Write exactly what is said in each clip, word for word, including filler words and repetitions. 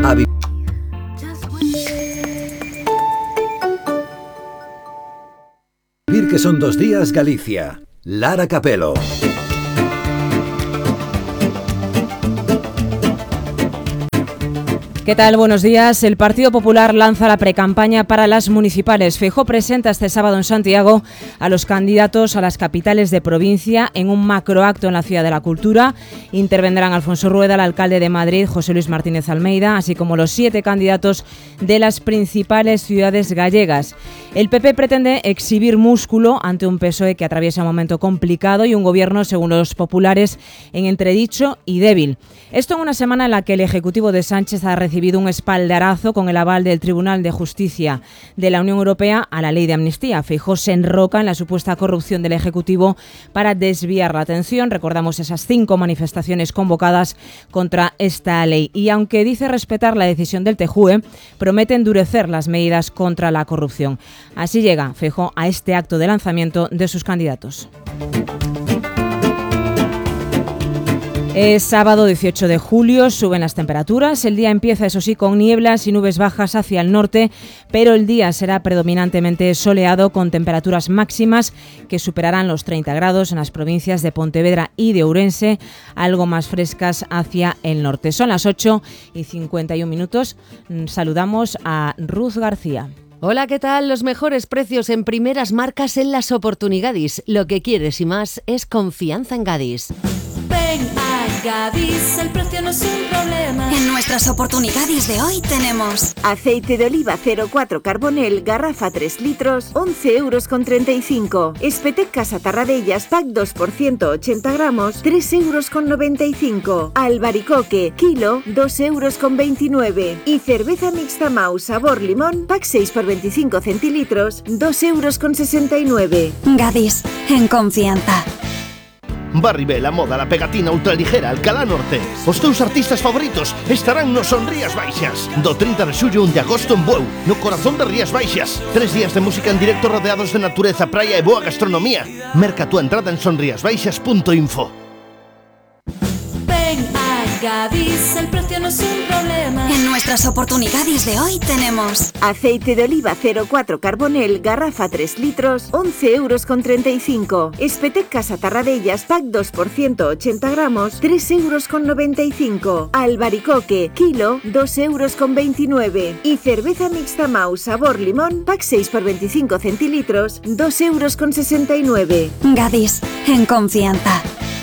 a vivir. Que son dos días Galicia. Lara Capelo. ¿Qué tal? Buenos días. El Partido Popular lanza la precampaña para las municipales. Feijóo presenta este sábado en Santiago a los candidatos a las capitales de provincia en un macroacto en la Ciudad de la Cultura. Intervendrán Alfonso Rueda, el alcalde de Madrid, José Luis Martínez Almeida, así como los siete candidatos de las principales ciudades gallegas. El P P pretende exhibir músculo ante un P S O E que atraviesa un momento complicado y un gobierno, según los populares, en entredicho y débil. Esto en una semana en la que el Ejecutivo de Sánchez ha recibido un espaldarazo con el aval del Tribunal de Justicia de la Unión Europea a la ley de amnistía. Feijóo se enroca en la supuesta corrupción del Ejecutivo para desviar la atención. Recordamos esas cinco manifestaciones convocadas contra esta ley. Y aunque dice respetar la decisión del T J U E, promete endurecer las medidas contra la corrupción. Así llega Feijóo a este acto de lanzamiento de sus candidatos. Es sábado dieciocho de julio, suben las temperaturas. El día empieza, eso sí, con nieblas y nubes bajas hacia el norte, pero el día será predominantemente soleado con temperaturas máximas que superarán los treinta grados en las provincias de Pontevedra y de Ourense, algo más frescas hacia el norte. Son las ocho y cincuenta y un minutos. Saludamos a Ruth García. Hola, ¿qué tal? Los mejores precios en primeras marcas en las Oportunigadis. Lo que quieres y más es confianza en Gadis. Ven a Gadis, el precio no es un problema. En nuestras Oportunigadis de hoy tenemos aceite de oliva cero cuatro Carbonel, garrafa tres litros, once euros con treinta y cinco. Espetec Casa Tarradellas, pack dos por ciento ochenta gramos, tres euros con noventa y cinco. Albaricoque, kilo, dos euros con veintinueve. Y cerveza mixta Mau sabor limón, pack seis por veinticinco centilitros, dos euros con sesenta y nueve. Gadis, en confianza. Barribel, a moda, la pegatina ultraligera, Alcalá Norte. Os teus artistas favoritos estarán no Son Rías Baixas. Do trinta de xullo a un de agosto en Bueu, no corazón de Rías Baixas. Tres días de música en directo rodeados de natureza, praia e boa gastronomía. Merca tu entrada en sonriasbaixas punto info. Ven a Gadis, el precio no es un problema. En nuestras Oportunidades de hoy tenemos aceite de oliva cero cuatro Carbonel, garrafa tres litros, once euros con treinta y cinco. Espetec Casa Tarradellas, pack dos por ciento ochenta gramos, tres euros con noventa y cinco. Albaricoque, kilo, dos euros con veintinueve. Y cerveza mixta Mau sabor limón, pack seis por veinticinco centilitros, dos euros con sesenta y nueve. Gadis, en confianza.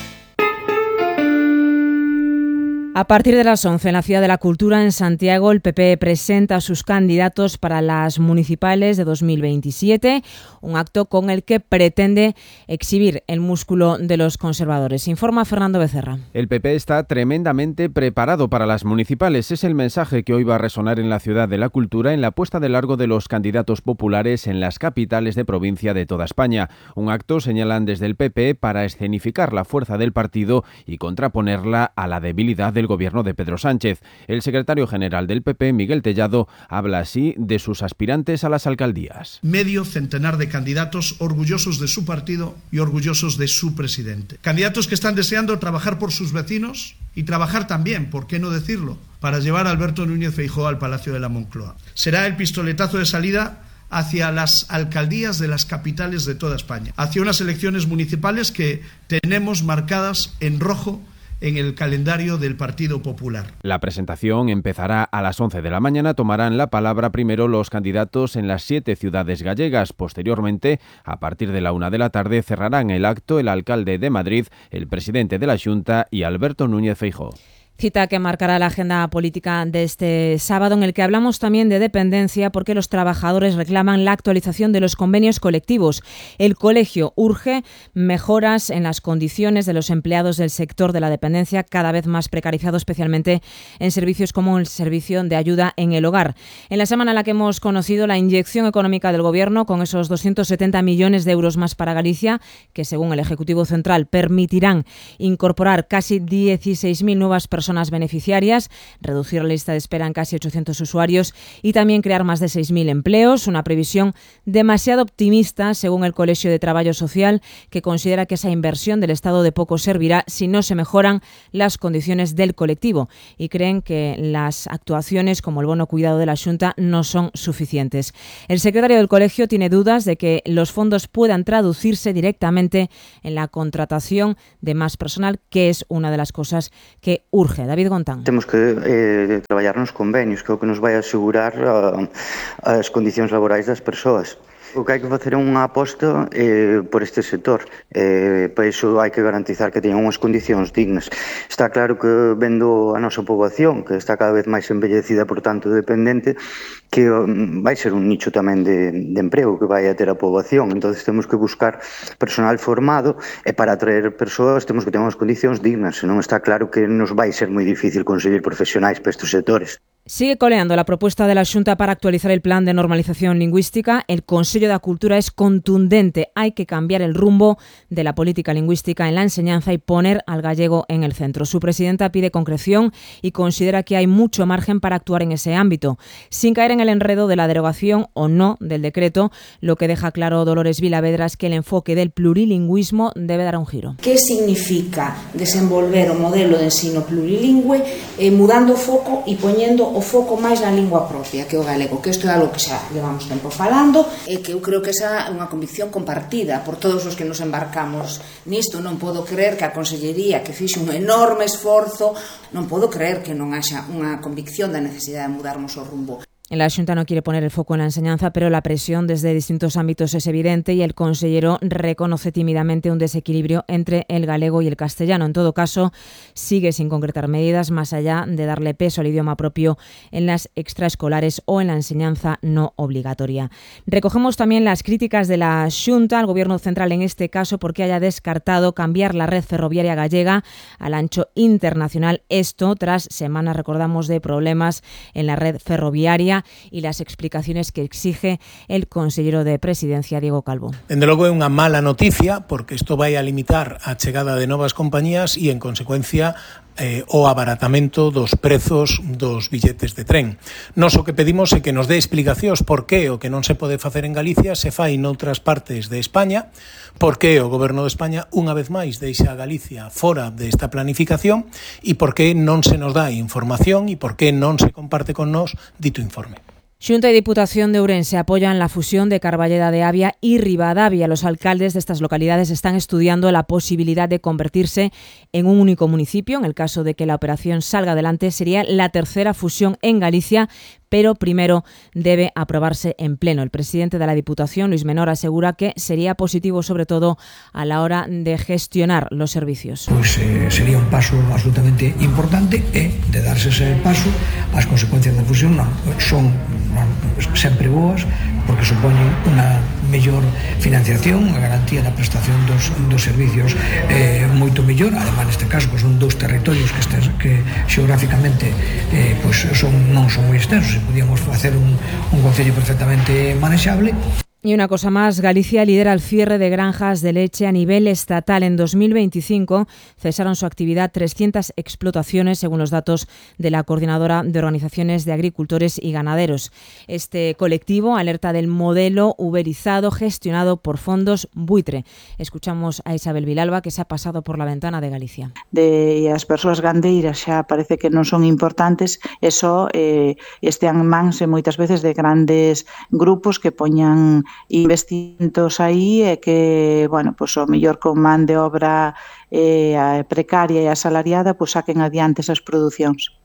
A partir de las once en la Ciudad de la Cultura, en Santiago, el P P presenta a sus candidatos para las municipales de dos mil veintisiete, un acto con el que pretende exhibir el músculo de los conservadores. Informa Fernando Becerra. El P P está tremendamente preparado para las municipales. Es el mensaje que hoy va a resonar en la Ciudad de la Cultura en la puesta de largo de los candidatos populares en las capitales de provincia de toda España. Un acto, señalan desde el P P, para escenificar la fuerza del partido y contraponerla a la debilidad del gobierno de Pedro Sánchez. El secretario general del P P, Miguel Tellado, habla así de sus aspirantes a las alcaldías. Medio centenar de candidatos orgullosos de su partido y orgullosos de su presidente. Candidatos que están deseando trabajar por sus vecinos y trabajar también, ¿por qué no decirlo?, para llevar a Alberto Núñez Feijóo al Palacio de la Moncloa. Será el pistoletazo de salida hacia las alcaldías de las capitales de toda España, hacia unas elecciones municipales que tenemos marcadas en rojo en el calendario del Partido Popular. La presentación empezará a las once de la mañana. Tomarán la palabra primero los candidatos en las siete ciudades gallegas. Posteriormente, a partir de la una de la tarde, cerrarán el acto el alcalde de Madrid, el presidente de la Xunta y Alberto Núñez Feijóo. Cita que marcará la agenda política de este sábado, en el que hablamos también de dependencia, porque los trabajadores reclaman la actualización de los convenios colectivos. El colegio urge mejoras en las condiciones de los empleados del sector de la dependencia, cada vez más precarizado, especialmente en servicios como el servicio de ayuda en el hogar. En la semana en la que hemos conocido la inyección económica del Gobierno, con esos doscientos setenta millones de euros más para Galicia, que según el Ejecutivo Central permitirán incorporar casi dieciséis mil nuevas personas personas beneficiarias, reducir la lista de espera en casi ochocientos usuarios y también crear más de seis mil empleos, una previsión demasiado optimista según el Colegio de Traballo Social, que considera que esa inversión del Estado de poco servirá si no se mejoran las condiciones del colectivo y creen que las actuaciones como el bono cuidado de la Xunta no son suficientes. El secretario del colegio tiene dudas de que los fondos puedan traducirse directamente en la contratación de más personal, que es una de las cosas que urge. David Gontán. Temos que eh, traballar nos convenios, que é o que nos vai asegurar uh, as condicións laborais das persoas. O que hai que facer é unha aposta eh, por este sector. Eh, para iso hai que garantizar que teñan unhas condicións dignas. Está claro que vendo a nosa poboación, que está cada vez máis envellecida, por tanto dependente, que um, vai ser un nicho tamén de, de emprego que vai a ter a poboación. Entonces temos que buscar personal formado e para atraer persoas temos que ter unhas condicións dignas. Senón está claro que nos vai ser moi difícil conseguir profesionais para estes sectores. Sigue coleando la propuesta de la Xunta para actualizar el plan de normalización lingüística. El Consello da Cultura es contundente. Hay que cambiar el rumbo de la política lingüística en la enseñanza y poner al gallego en el centro. Su presidenta pide concreción y considera que hay mucho margen para actuar en ese ámbito, sin caer en el enredo de la derogación o no del decreto, lo que deja claro Dolores Vilavedra es que el enfoque del plurilingüismo debe dar un giro. ¿Qué significa desenvolver un modelo de ensino plurilingüe eh, mudando o foco e poñendo o foco máis na lingua propia, que é o galego, que isto é algo que xa levamos tempo falando e que eu creo que esa é unha convicción compartida por todos os que nos embarcamos nisto. Non podo creer que a Consellería, que fixe un enorme esforzo, non podo creer que non haxa unha convicción da necesidade de mudarmos o rumbo. La Xunta no quiere poner el foco en la enseñanza, pero la presión desde distintos ámbitos es evidente y el consellero reconoce tímidamente un desequilibrio entre el galego y el castellano. En todo caso, sigue sin concretar medidas más allá de darle peso al idioma propio en las extraescolares o en la enseñanza no obligatoria. Recogemos también las críticas de la Xunta al Gobierno central en este caso porque haya descartado cambiar la red ferroviaria gallega al ancho internacional. Esto tras semanas, recordamos, de problemas en la red ferroviaria y las explicaciones que exige el consellero de Presidencia, Diego Calvo. Dende logo é unha mala noticia porque isto vai a limitar a chegada de novas compañías e, en consecuencia, Eh, o abaratamento dos prezos dos billetes de tren. Nos o que pedimos é que nos dé explicacións por que o que non se pode facer en Galicia se fai noutras partes de España, por que o Goberno de España unha vez máis deixa a Galicia fora desta planificación e por que non se nos dá información e por que non se comparte con nós dito informe. Xunta y Diputación de Ourense apoyan la fusión de Carballeda de Avia y Ribadavia. Los alcaldes de estas localidades están estudiando la posibilidad de convertirse en un único municipio. En el caso de que la operación salga adelante, sería la tercera fusión en Galicia, pero primero debe aprobarse en pleno. El presidente de la Diputación, Luis Menor, asegura que sería positivo sobre todo a la hora de gestionar los servicios. Pues eh, sería un paso absolutamente importante e de darse ese paso as consecuencias da fusión non, son non, sempre boas porque supoñen unha mellor financiación, a garantía da prestación dos, dos servicios eh, moito mellor. Además, neste caso, pues, son dous territorios que, estes, que xeográficamente eh, pues, son, non son moi extensos. Podíamos hacer un, un concello perfectamente manejable. Y una cosa más, Galicia lidera el cierre de granjas de leche a nivel estatal. En dos mil veinticinco cesaron su actividad trescientas explotaciones, según los datos de la Coordinadora de Organizaciones de Agricultores y Ganaderos. Este colectivo alerta del modelo uberizado gestionado por fondos buitre. Escuchamos a Isabel Vilalba, que se ha pasado por la ventana de Galicia. De as persoas gandeiras xa parece que non son importantes, eso eh, estean en mans moitas veces de grandes grupos que poñan investimentos aí e que, bueno, pues o mellor con man de obra eh, precaria e asalariada, pues saquen adiante esas producións.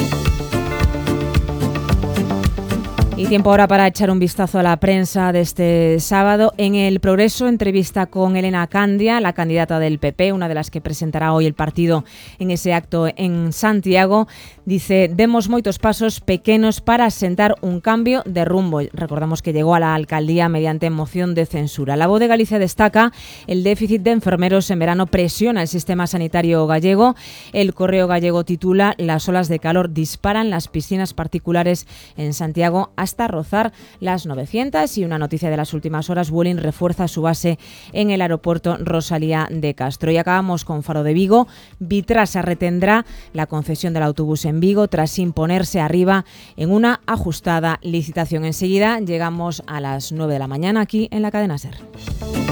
Y tiempo ahora para echar un vistazo a la prensa de este sábado. En El Progreso, entrevista con Elena Candia, la candidata del P P, una de las que presentará hoy el partido en ese acto en Santiago. Dice, demos moitos pasos pequenos para asentar un cambio de rumbo. Recordamos que llegó a la alcaldía mediante moción de censura. La Voz de Galicia destaca el déficit de enfermeros en verano presiona el sistema sanitario gallego. El Correo Gallego titula, las olas de calor disparan las piscinas particulares en Santiago a hasta rozar las novecientas. Y una noticia de las últimas horas, Vueling refuerza su base en el aeropuerto Rosalía de Castro. Y acabamos con Faro de Vigo. Vitrasa retendrá la concesión del autobús en Vigo tras imponerse arriba en una ajustada licitación. Enseguida llegamos a las nueve de la mañana aquí en la cadena SER.